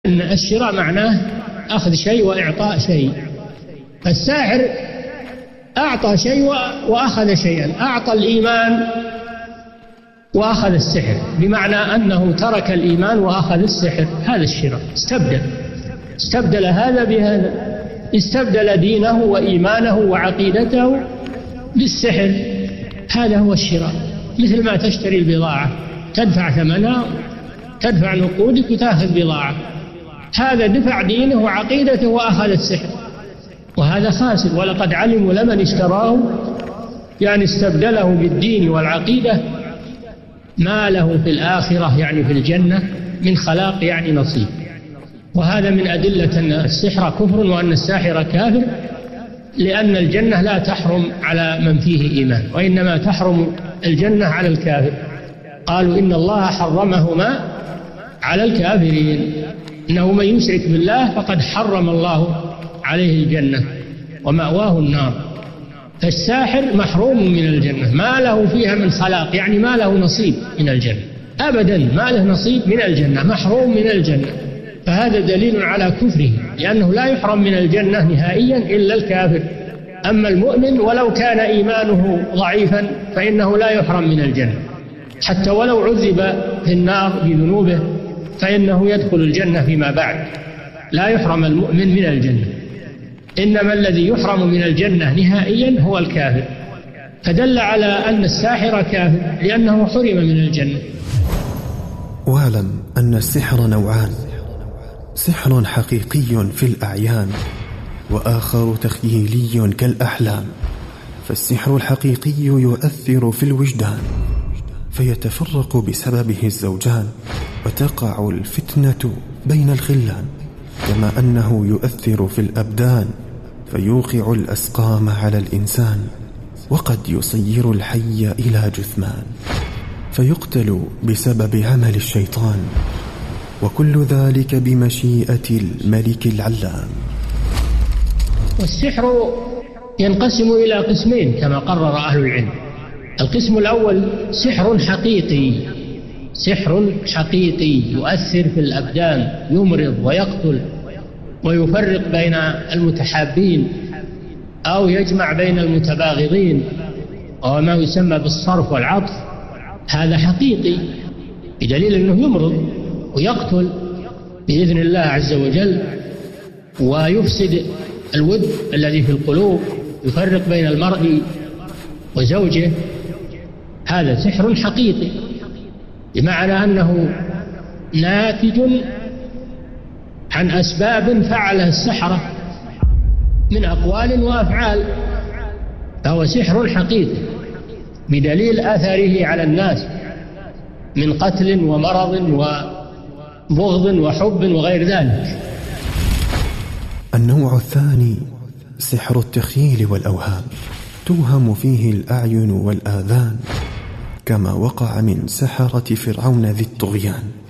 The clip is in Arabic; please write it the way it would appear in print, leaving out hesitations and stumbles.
أن الشراء معناه أخذ شيء وإعطاء شيء. فالساحر أعطى شيء وأخذ شيئا، أعطى الإيمان وأخذ السحر، بمعنى أنه ترك الإيمان وأخذ السحر. هذا الشراء، استبدل هذا بهذا، استبدل دينه وإيمانه وعقيدته بالسحر. هذا هو الشراء، مثل ما تشتري البضاعة تدفع ثمنها، تدفع نقودك وتأخذ بضاعة. هذا دفع دينه وعقيدته وأخذ السحر، وهذا خاسر. ولقد علموا لمن اشتراه، يعني استبدله بالدين والعقيدة، ما له في الآخرة يعني في الجنة من خلاق يعني نصيب. وهذا من أدلة أن السحر كفر وأن الساحر كافر، لأن الجنة لا تحرم على من فيه إيمان، وإنما تحرم الجنة على الكافر. قالوا إن الله حرمهما على الكافرين، إنه من يشرك بالله فقد حرم الله عليه الجنة ومأواه النار. فالساحر محروم من الجنة، ما له فيها من خلاق، يعني ما له نصيب من الجنة أبدا، ما له نصيب من الجنة، محروم من الجنة. فهذا دليل على كفره، لأنه لا يحرم من الجنة نهائيا إلا الكافر. أما المؤمن ولو كان إيمانه ضعيفا فإنه لا يحرم من الجنة، حتى ولو عذب في النار بذنوبه فإنه يدخل الجنة فيما بعد. لا يحرم المؤمن من الجنة، إنما الذي يحرم من الجنة نهائيا هو الكافر. فدل على أن الساحر كافر لأنه حرم من الجنة. واعلم أن السحر نوعان: سحر حقيقي في الأعيان، وآخر تخيلي كالأحلام. فالسحر الحقيقي يؤثر في الوجدان، فيتفرق بسببه الزوجان، وتقع الفتنة بين الخلان. كما أنه يؤثر في الأبدان، فيوقع الأسقام على الإنسان، وقد يصير الحي إلى جثمان، فيقتل بسبب عمل الشيطان. وكل ذلك بمشيئة الملك العلام. والسحر ينقسم إلى قسمين كما قرر أهل العلم. القسم الأول سحر حقيقي، سحر حقيقي يؤثر في الأبدان، يمرض ويقتل ويفرق بين المتحابين أو يجمع بين المتباغضين، أو ما يسمى بالصرف والعطف. هذا حقيقي بدليل أنه يمرض ويقتل بإذن الله عز وجل، ويفسد الود الذي في القلوب، يفرق بين المرء وزوجه. هذا سحر حقيقي، بمعنى أنه ناتج عن أسباب فعلها السحرة من أقوال وأفعال، فهو سحر حقيقي بدليل أثره على الناس من قتل ومرض وبغض وحب وغير ذلك. النوع الثاني سحر التخيل والأوهام، توهم فيه الأعين والآذان، كما وقع من سحرة فرعون ذي الطغيان.